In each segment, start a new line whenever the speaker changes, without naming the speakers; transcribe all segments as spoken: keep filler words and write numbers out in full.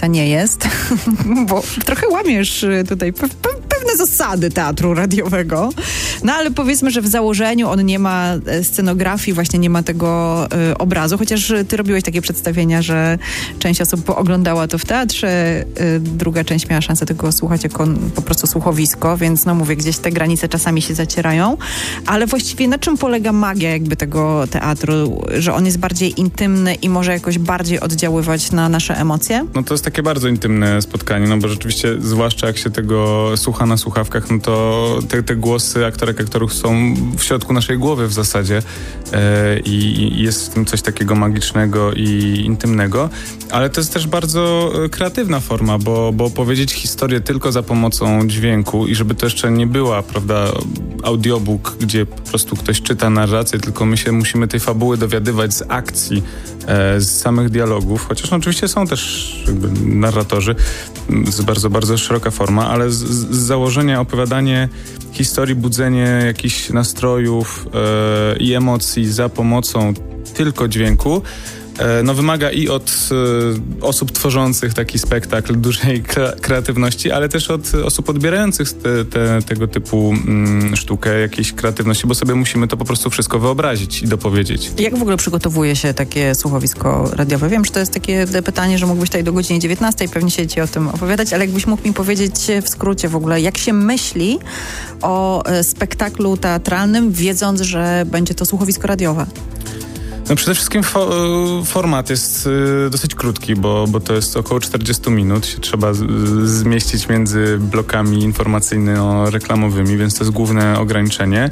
końca nie jest, bo trochę łamiesz tutaj pe- pe- pewne zasady teatru radiowego. No ale powiedzmy, że w założeniu on nie ma scenografii, właśnie nie ma tego y, obrazu, chociaż ty robiłeś takie przedstawienia, że część osób oglądała to w teatrze, y, druga część miała szansę tego słuchać jako po prostu słuchowisko, więc no mówię, gdzieś te granice czasami się zacierają, ale właściwie na czym polega magia jakby tego teatru, że on jest bardziej intymny i może jakoś bardziej oddziaływać na nasze emocje?
No to jest takie bardzo intymne spotkanie, no bo rzeczywiście, zwłaszcza jak się tego słucha na słuchawkach, no to te, te głosy aktorek, aktorów są w środku naszej głowy w zasadzie e, i, i jest w tym coś takiego magicznego i intymnego, ale to jest też bardzo kreatywna forma, bo, bo opowiedzieć historię tylko za pomocą dźwięku i żeby to jeszcze nie była, prawda, audiobook, gdzie po prostu ktoś czyta narrację, tylko my się musimy tej fabuły dowiadywać z akcji, e, z samych dialogów, chociaż no, oczywiście są też jakby narratorzy, to jest bardzo, bardzo szeroka forma, ale z, z założenia opowiadanie historii, budzenie jakichś nastrojów e, i emocji za pomocą tylko dźwięku, no wymaga i od y, osób tworzących taki spektakl dużej kre- kreatywności, ale też od osób odbierających te, te, tego typu mm, sztukę, jakiejś kreatywności, bo sobie musimy to po prostu wszystko wyobrazić i dopowiedzieć.
Jak w ogóle przygotowuje się takie słuchowisko radiowe? Wiem, że to jest takie pytanie, że mógłbyś tutaj do godziny dziewiętnastej pewnie się ci o tym opowiadać, ale jakbyś mógł mi powiedzieć w skrócie w ogóle, jak się myśli o e, spektaklu teatralnym, wiedząc, że będzie to słuchowisko radiowe?
No przede wszystkim fo- format jest y, dosyć krótki, bo, bo to jest około czterdzieści minut. Się trzeba z- zmieścić między blokami informacyjno-reklamowymi, więc to jest główne ograniczenie.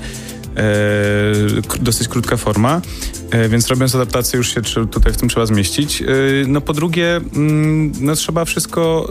E, k- dosyć krótka forma, e, więc robiąc adaptację już się tr- tutaj w tym trzeba zmieścić. E, no po drugie, mm, no trzeba wszystko...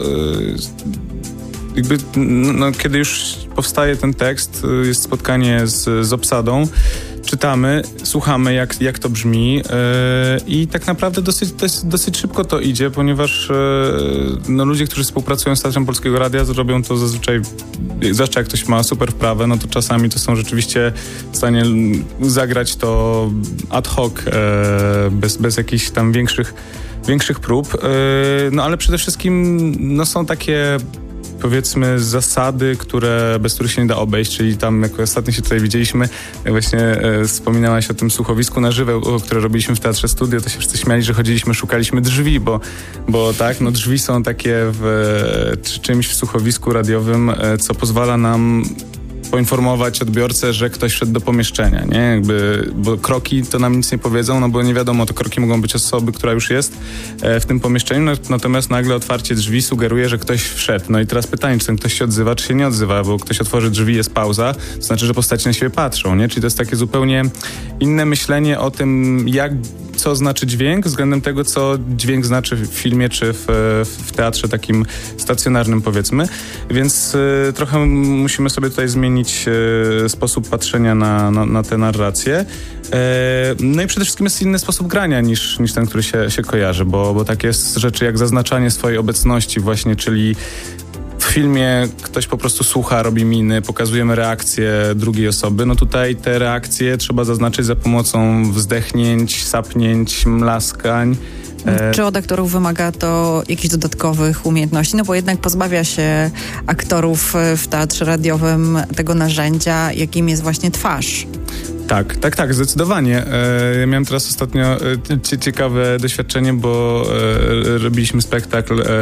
E, jakby, no, no, kiedy już powstaje ten tekst, jest spotkanie z, z obsadą, czytamy, słuchamy, jak, jak to brzmi yy, i tak naprawdę dosyć, dosyć, dosyć szybko to idzie, ponieważ yy, no, ludzie, którzy współpracują z Teatrem Polskiego Radia, robią to zazwyczaj, zwłaszcza jak ktoś ma super wprawę, no to czasami to są rzeczywiście w stanie zagrać to ad hoc, yy, bez, bez jakichś tam większych, większych prób. Yy, no ale przede wszystkim no, są takie, powiedzmy, zasady, które, bez których się nie da obejść, czyli tam, jak ostatnio się tutaj widzieliśmy, jak właśnie e, wspominałaś o tym słuchowisku na żywo, które robiliśmy w Teatrze Studio, to się wszyscy śmiali, że chodziliśmy, szukaliśmy drzwi, bo, bo tak, no drzwi są takie w e, czymś w słuchowisku radiowym, e, co pozwala nam poinformować odbiorcę, że ktoś wszedł do pomieszczenia, nie? Jakby, bo kroki to nam nic nie powiedzą, no bo nie wiadomo, to kroki mogą być osoby, która już jest e, w tym pomieszczeniu, natomiast nagle otwarcie drzwi sugeruje, że ktoś wszedł. No i teraz pytanie, czy ten ktoś się odzywa, czy się nie odzywa, bo ktoś otworzy drzwi, jest pauza, to znaczy, że postaci na siebie patrzą, nie? Czyli to jest takie zupełnie inne myślenie o tym, jak, co znaczy dźwięk względem tego, co dźwięk znaczy w filmie, czy w, w teatrze takim stacjonarnym, powiedzmy. Więc y, trochę musimy sobie tutaj zmienić y, sposób patrzenia na, na, na te narracje. Y, no i przede wszystkim jest inny sposób grania niż, niż ten, który się, się kojarzy, bo, bo takie rzeczy jak zaznaczanie swojej obecności właśnie, czyli w filmie ktoś po prostu słucha, robi miny, pokazujemy reakcję drugiej osoby. No tutaj te reakcje trzeba zaznaczyć za pomocą wzdechnięć, sapnięć, mlaskań.
Czy od aktorów wymaga to jakichś dodatkowych umiejętności? No bo jednak pozbawia się aktorów w teatrze radiowym tego narzędzia, jakim jest właśnie twarz.
Tak, tak, tak, zdecydowanie. E, ja miałem teraz ostatnio e, ciekawe doświadczenie, bo e, robiliśmy spektakl e,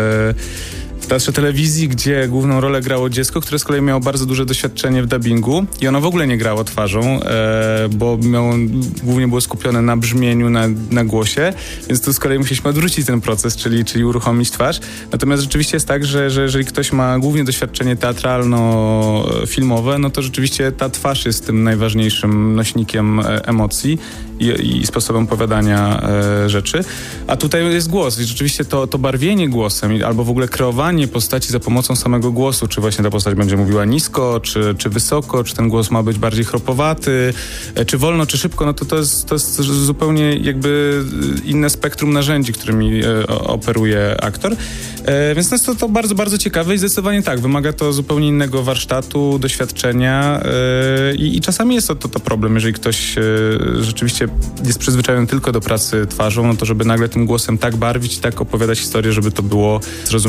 w Teatrze Telewizji, gdzie główną rolę grało dziecko, które z kolei miało bardzo duże doświadczenie w dubbingu i ono w ogóle nie grało twarzą, e, bo miało, głównie było skupione na brzmieniu, na, na głosie, więc tu z kolei musieliśmy odwrócić ten proces, czyli, czyli uruchomić twarz. Natomiast rzeczywiście jest tak, że, że jeżeli ktoś ma głównie doświadczenie teatralno-filmowe, no to rzeczywiście ta twarz jest tym najważniejszym nośnikiem emocji i, i sposobem opowiadania e, rzeczy. A tutaj jest głos i rzeczywiście to, to barwienie głosem albo w ogóle kreowanie postaci za pomocą samego głosu, czy właśnie ta postać będzie mówiła nisko, czy, czy wysoko, czy ten głos ma być bardziej chropowaty, e, czy wolno, czy szybko, no to to jest, to jest zupełnie jakby inne spektrum narzędzi, którymi e, operuje aktor. E, więc jest to, to bardzo, bardzo ciekawe i zdecydowanie tak, wymaga to zupełnie innego warsztatu, doświadczenia e, i, i czasami jest to, to, to problem, jeżeli ktoś e, rzeczywiście jest przyzwyczajony tylko do pracy twarzą, no to żeby nagle tym głosem tak barwić, tak opowiadać historię, żeby to było zrozumiałe.